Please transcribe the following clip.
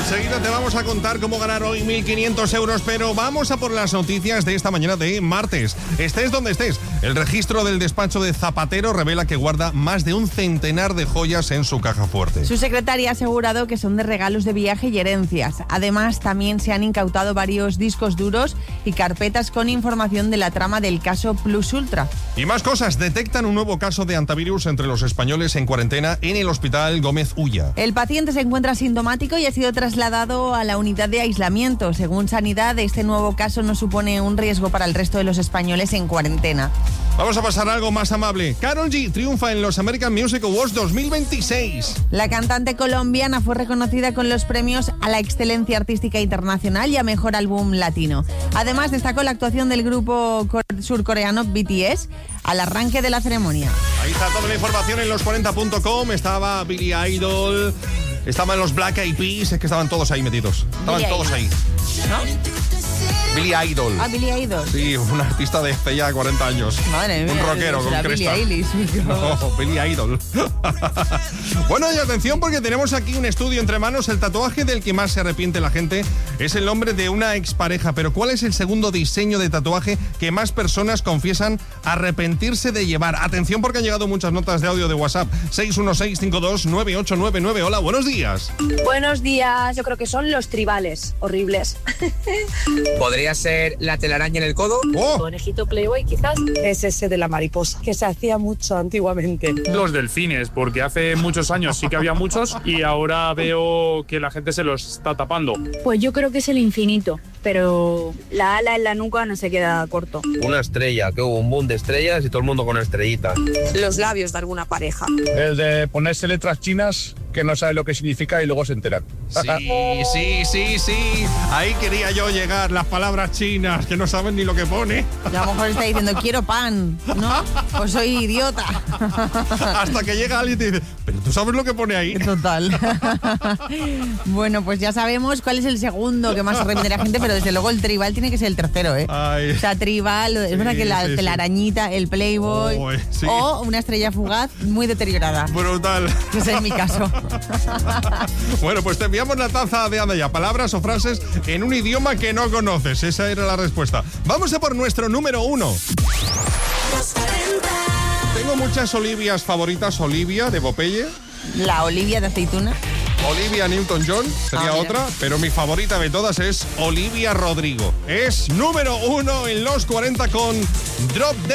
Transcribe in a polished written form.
Enseguida te vamos a contar cómo ganar hoy 1.500 euros, pero vamos a por las noticias de esta mañana de martes. Estés donde estés, el registro del despacho de Zapatero revela que guarda más de un centenar de joyas en su caja fuerte. Su secretaria ha asegurado que son de regalos de viaje y herencias. Además, también se han incautado varios discos duros y carpetas con información de la trama del caso Plus Ultra. Y más cosas, detectan un nuevo caso de antivirus entre los españoles en cuarentena en el Hospital Gómez Ulla. El paciente se encuentra asintomático y ha sido trasladado a la unidad de aislamiento. Según Sanidad, este nuevo caso no supone un riesgo para el resto de los españoles en cuarentena. Vamos a pasar a algo más amable. Karol G triunfa en los American Music Awards 2026. La cantante colombiana fue reconocida con los premios a la excelencia artística internacional y a mejor álbum latino. Además, destacó la actuación del grupo surcoreano BTS al arranque de la ceremonia. Ahí está toda la información en los40.com. Estaba Billy Idol, estaban los Black Eyed Peas, es que estaban todos ahí metidos. Estaban todos ahí. ¿No? Billy Idol. Ah, Billy Idol. Sí, un artista de hace ya 40 años. Madre mía. Un rockero con cresta. Billy Eilish. No, Billy Idol. Bueno, y atención porque tenemos aquí un estudio entre manos. El tatuaje del que más se arrepiente la gente es el nombre de una expareja. Pero ¿cuál es el segundo diseño de tatuaje que más personas confiesan arrepentirse de llevar? Atención porque han llegado muchas notas de audio de WhatsApp. 616529899. Hola, buenos días. Buenos días. Yo creo que son los tribales. Horribles. ¿Podría ser la telaraña en el codo? ¡Oh! Conejito Playboy, quizás. Es ese de la mariposa, que se hacía mucho antiguamente. Los delfines, porque hace muchos años sí que había muchos y ahora veo que la gente se los está tapando. Pues yo creo que es el infinito, pero la ala en la nuca no se queda corto. Una estrella, que hubo un boom de estrellas y todo el mundo con estrellitas. Los labios de alguna pareja. El de ponerse letras chinas que no sabe lo que significa y luego se enteran. Sí. Ahí quería yo llegar. Las palabras chinas que no saben ni lo que pone. Y a lo mejor está diciendo, quiero pan, ¿no? Pues soy idiota. Hasta que llega alguien y te dice, ¿pero tú sabes lo que pone ahí? Total. Bueno, pues ya sabemos cuál es el segundo que más arrepiente la gente, pero desde luego el tribal tiene que ser el tercero, ¿eh? Ay. O sea, tribal, es verdad que la telarañita, el Playboy, sí. O una estrella fugaz muy deteriorada. Brutal. Ese es mi caso. Bueno, pues te enviamos la taza de Anda Ya. Palabras o frases en un idioma que no conoces. Esa era la respuesta. Vamos a por nuestro número 1. Tengo muchas Olivias favoritas. Olivia de Popeye. La Olivia de aceituna. Olivia Newton-John sería otra, pero mi favorita de todas es Olivia Rodrigo. Es número 1 en los 40 con Drop Dead.